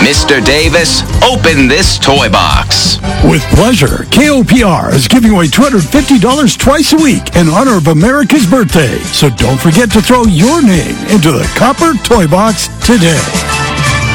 Mr. Davis, open this toy box. With pleasure, KOPR is giving away $250 twice a week in honor of America's birthday. So don't forget to throw your name into the Copper Toy Box today.